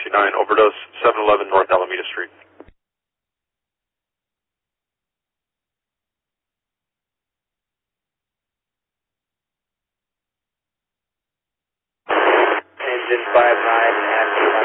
9, overdose, 711 North Alameda Street. Engine 59,